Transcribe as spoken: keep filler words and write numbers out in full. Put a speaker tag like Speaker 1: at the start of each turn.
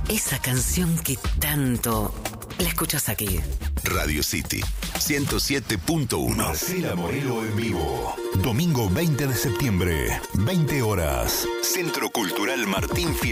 Speaker 1: Esa canción que tanto la escuchas aquí.
Speaker 2: Radio City ciento siete punto uno.
Speaker 3: Marcela Morelo en vivo. Domingo veinte de septiembre, veinte horas.
Speaker 2: Centro Cultural Martín Fierro.